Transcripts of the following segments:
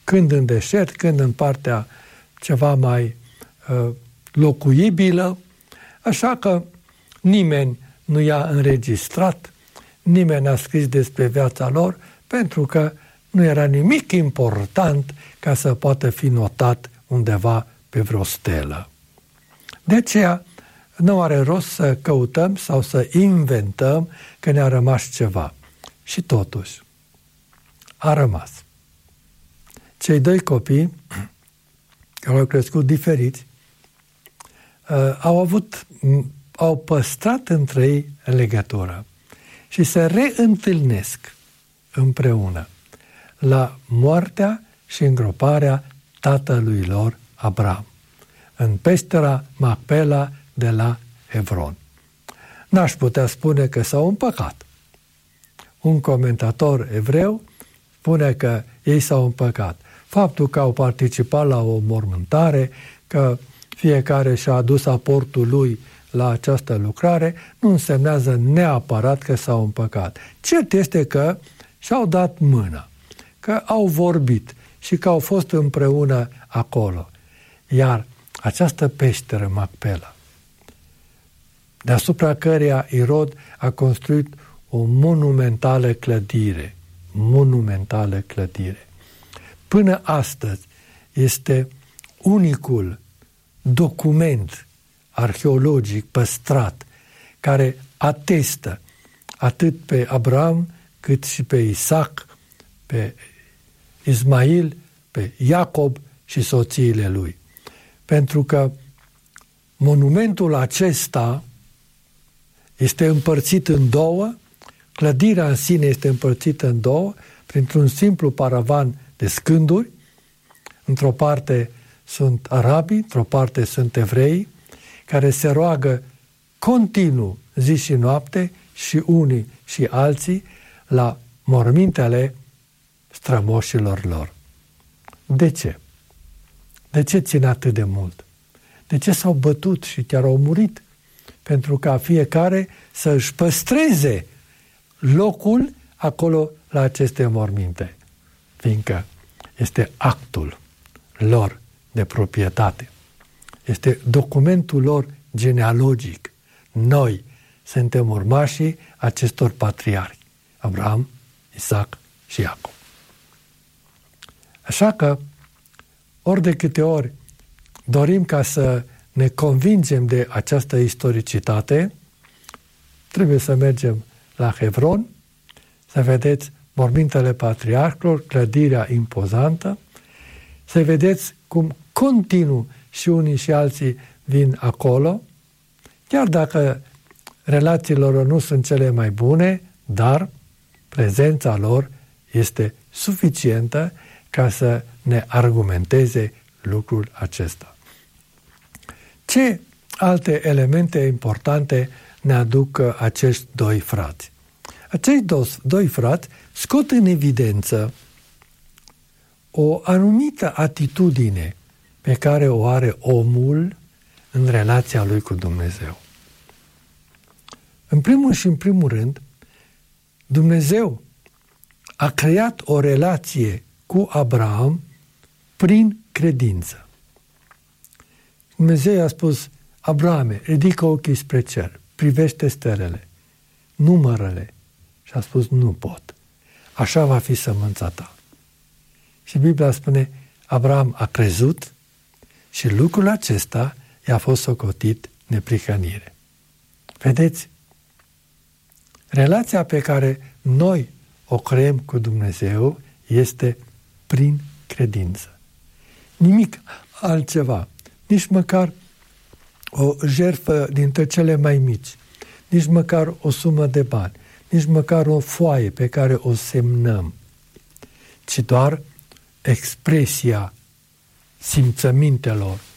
când în deșert, când în partea ceva mai locuibilă, așa că nimeni nu i-a înregistrat, nimeni n-a scris despre viața lor, pentru că nu era nimic important ca să poată fi notat undeva pe vreo stelă. De aceea nu are rost să căutăm sau să inventăm că ne-a rămas ceva. Și totuși, a rămas. Cei doi copii, care au crescut diferiți, au păstrat între ei legătura și se reîntâlnesc împreună la moartea și îngroparea tatălui lor Avram, în peștera Macpela de la Hebron. N-aș putea spune că s-au împăcat. Un comentator evreu spune că ei s-au împăcat. Faptul că au participat la o mormântare, că fiecare și-a adus aportul lui la această lucrare, nu însemnează neapărat că s-au împăcat. Cert este că și-au dat mâna, că au vorbit și că au fost împreună acolo. Iar această peșteră Macpela, deasupra căreia Irod a construit o monumentală clădire, până astăzi este unicul document arheologic păstrat care atestă atât pe Abraham cât și pe Isaac, pe Ismail, pe Iacob și soțiile lui. Pentru că monumentul acesta este împărțit în două, clădirea în sine este împărțită în două, printr-un simplu paravan de scânduri. Într-o parte sunt arabii, într-o parte sunt evrei, care se roagă continuu zi și noapte și unii și alții la mormintele strămoșilor lor. De ce? De ce țin atât de mult? De ce s-au bătut și chiar au murit? Pentru ca fiecare să își păstreze locul acolo la aceste morminte, fiindcă este actul lor de proprietate. Este documentul lor genealogic. Noi suntem urmașii acestor patriarhi, Abraham, Isaac și Iacob. Așa că, ori de câte ori dorim ca să ne convingem de această istoricitate, trebuie să mergem la Hebron, să vedeți mormintele patriarhilor, clădirea impozantă, să vedeți cum continuu și unii și alții vin acolo, chiar dacă relațiile lor nu sunt cele mai bune, dar prezența lor este suficientă ca să ne argumenteze lucrul acesta. Ce alte elemente importante ne aduc acești doi frați? Acești doi frați scot în evidență o anumită atitudine pe care o are omul în relația lui cu Dumnezeu. În primul și în primul rând, Dumnezeu a creat o relație cu Abraham prin credință. Dumnezeu i-a spus: Abrahame, ridică ochii spre cer, privește stelele, numără-le. Și a spus: nu pot. Așa va fi sămânța ta. Și Biblia spune: Abraham a crezut și lucrul acesta i-a fost socotit neprihănire. Vedeți? Relația pe care noi o creăm cu Dumnezeu este prin credință. Nimic altceva. Nici măcar o jertfă dintre cele mai mici, nici măcar o sumă de bani, nici măcar o foaie pe care o semnăm, ci doar expresia simțămintelor,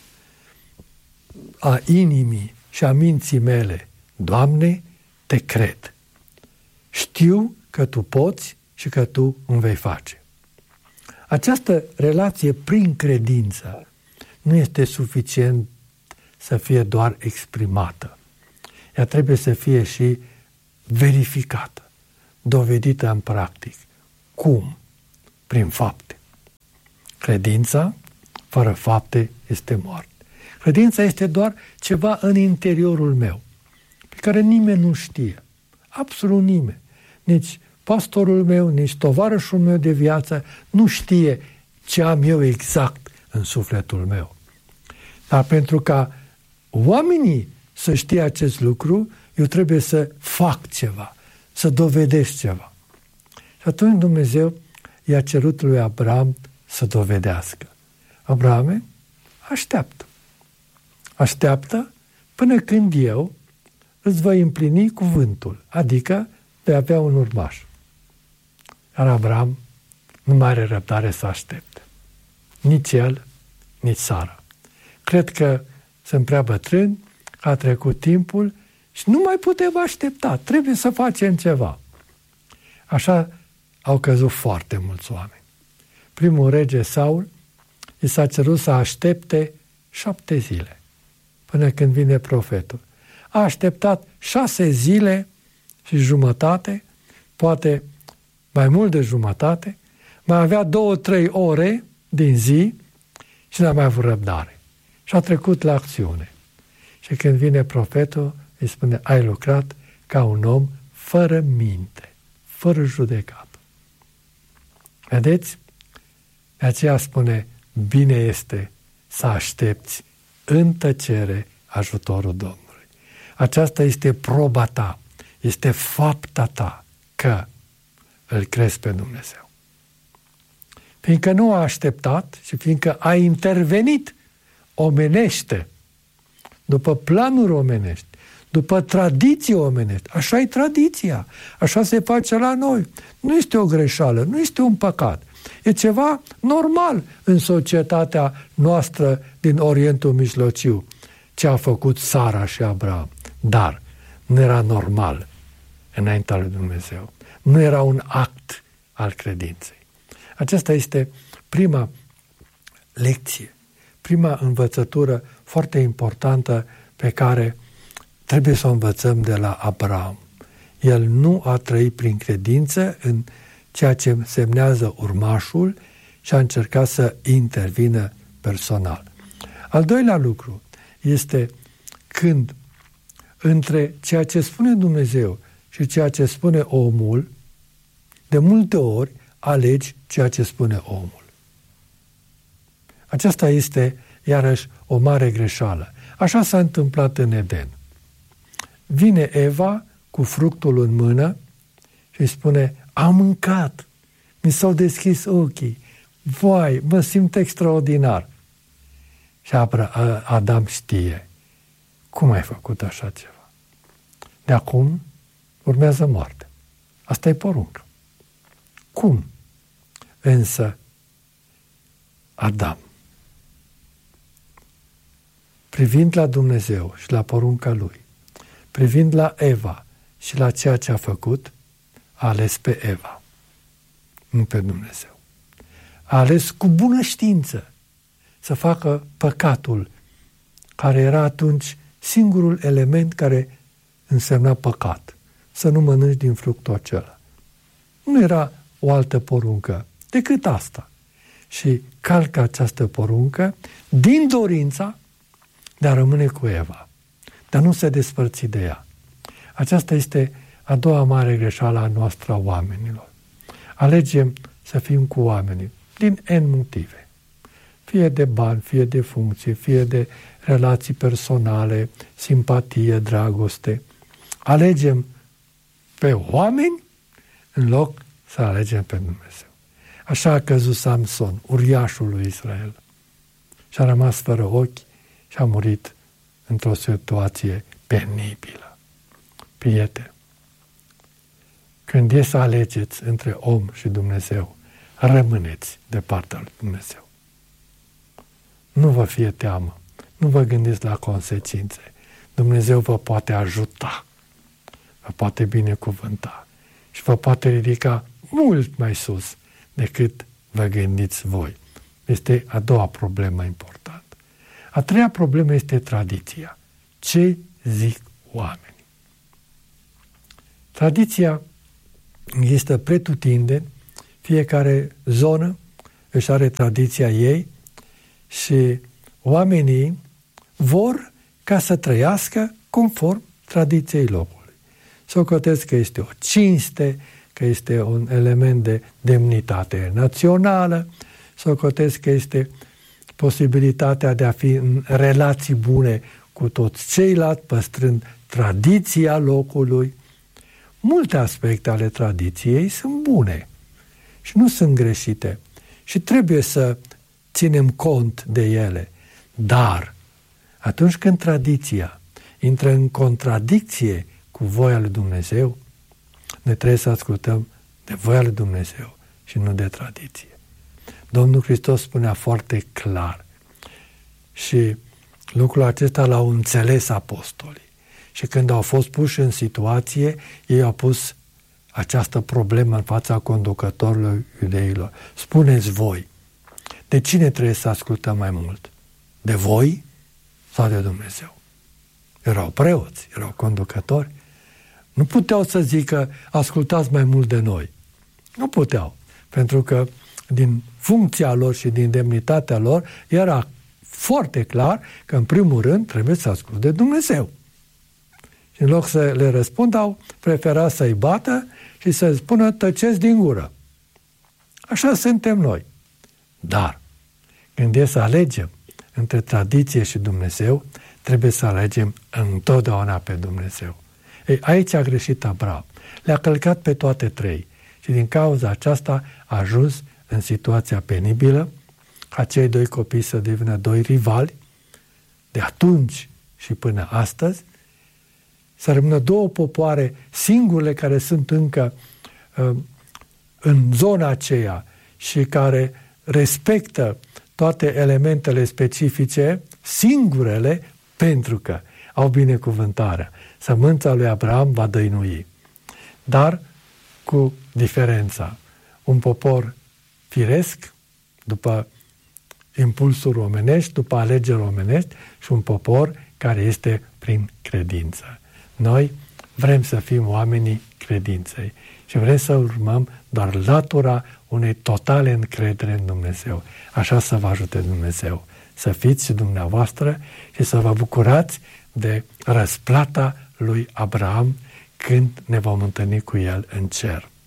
a inimii și a minții mele. Doamne, te cred. Știu că Tu poți și că Tu îmi vei face. Această relație prin credință nu este suficient să fie doar exprimată. Ea trebuie să fie și verificată, dovedită în practic. Cum? Prin fapte. Credința fără fapte este moarte. Credința este doar ceva în interiorul meu, pe care nimeni nu știe. Absolut nimeni. Nici pastorul meu, nici tovarășul meu de viață nu știe ce am eu exact în sufletul meu. Dar pentru ca oamenii să știe acest lucru, eu trebuie să fac ceva, să dovedesc ceva. Și atunci Dumnezeu i-a cerut lui Abraham să dovedească. Abrahame, așteaptă. Așteaptă până când eu îți voi împlini cuvântul, adică vei avea un urmaș. Iar Abraham nu mai are răbdare să aștepte. Nici el, nici Sara. Cred că sunt prea bătrâni, a trecut timpul și nu mai putem aștepta, trebuie să facem ceva. Așa au căzut foarte mulți oameni. Primul rege Saul i s-a cerut să aștepte 7 zile până când vine profetul. A așteptat 6 zile și jumătate, poate mai mult de jumătate, mai avea 2-3 ore din zi și n-a mai avut răbdare. Și a trecut la acțiune. Și când vine profetul, îi spune, ai lucrat ca un om fără minte, fără judecată. Vedeți? De aceea spune, bine este să aștepți în tăcere ajutorul Domnului. Aceasta este proba ta, este fapta ta că îl crezi pe Dumnezeu. Fiindcă nu a așteptat și fiindcă a intervenit omenește, după planuri omenești, după tradiții omenești. Așa e tradiția, așa se face la noi. Nu este o greșeală, nu este un păcat. E ceva normal în societatea noastră din Orientul Mijlociu, ce a făcut Sara și Abraham. Dar nu era normal înaintea lui Dumnezeu. Nu era un act al credinței. Aceasta este prima lecție, prima învățătură foarte importantă pe care trebuie să o învățăm de la Abraham. El nu a trăit prin credință în ceea ce semnează urmașul și a încercat să intervină personal. Al doilea lucru este când între ceea ce spune Dumnezeu și ceea ce spune omul, de multe ori alegi ceea ce spune omul. Aceasta este, iarăși, o mare greșeală. Așa s-a întâmplat în Eden. Vine Eva cu fructul în mână și spune, am mâncat, mi s-au deschis ochii, vai, mă simt extraordinar. Și Adam știe, cum ai făcut așa ceva? De acum urmează moarte. Asta e poruncă. Cum? Însă Adam, privind la Dumnezeu și la porunca lui, privind la Eva și la ceea ce a făcut, a ales pe Eva, nu pe Dumnezeu. A ales cu bună știință să facă păcatul, care era atunci singurul element care însemna păcat, să nu mănânci din fructul acela. Nu era o altă poruncă decât asta. Și calcă această poruncă din dorința de a rămâne cu Eva, dar nu se despărți de ea. Aceasta este a doua mare greșeală a noastră a oamenilor. Alegem să fim cu oamenii din N motive. Fie de bani, fie de funcție, fie de relații personale, simpatie, dragoste. Alegem pe oameni în loc să alegem pe Dumnezeu. Așa a căzut Samson, uriașul lui Israel. Și a rămas fără ochi și a murit într-o situație penibilă. Prieteni, când e să alegeți între om și Dumnezeu, rămâneți de partea lui Dumnezeu. Nu vă fie teamă, nu vă gândiți la consecințe. Dumnezeu vă poate ajuta, vă poate binecuvânta și vă poate ridica mult mai sus decât vă gândiți voi. Este a doua problemă importantă. A treia problemă este tradiția. Ce zic oamenii? Tradiția există pretutindeni, fiecare zonă își are tradiția ei și oamenii vor ca să trăiască conform tradiției locului. Socotesc că este o cinste, că este un element de demnitate națională, socotesc că este posibilitatea de a fi în relații bune cu toți ceilalți, păstrând tradiția locului. Multe aspecte ale tradiției sunt bune și nu sunt greșite și trebuie să ținem cont de ele. Dar atunci când tradiția intră în contradicție cu voia lui Dumnezeu, ne trebuie să ascultăm de voia lui Dumnezeu și nu de tradiție. Domnul Hristos spunea foarte clar și lucrul acesta l-au înțeles apostolii. Și când au fost puși în situație, ei au pus această problemă în fața conducătorilor iudeilor. Spuneți voi, de cine trebuie să ascultăm mai mult? De voi sau de Dumnezeu? Erau preoți, erau conducători. Nu puteau să zică, ascultați mai mult de noi. Nu puteau, pentru că din funcția lor și din demnitatea lor era foarte clar că în primul rând trebuie să asculte de Dumnezeu. Și în loc să le răspundă, au preferat să-i bată și să spună tăceți din gură. Așa suntem noi. Dar când e să alegem între tradiție și Dumnezeu, trebuie să alegem întotdeauna pe Dumnezeu. Ei, aici a greșit Abraham. Le-a călcat pe toate trei. Și din cauza aceasta a ajuns în situația penibilă ca cei doi copii să devină doi rivali de atunci și până astăzi, să rămână două popoare singure care sunt încă în zona aceea și care respectă toate elementele specifice, singurele, pentru că au binecuvântarea. Sămânța lui Abraham va dăinui. Dar cu diferența. Un popor firesc, după impulsuri omenești, după alegeri omenești, și un popor care este prin credință. Noi vrem să fim oamenii credinței și vrem să urmăm doar latura unei totale încredere în Dumnezeu. Așa să vă ajute Dumnezeu. Să fiți și dumneavoastră și să vă bucurați de răsplata lui Abraham când ne vom întâlni cu el în cer.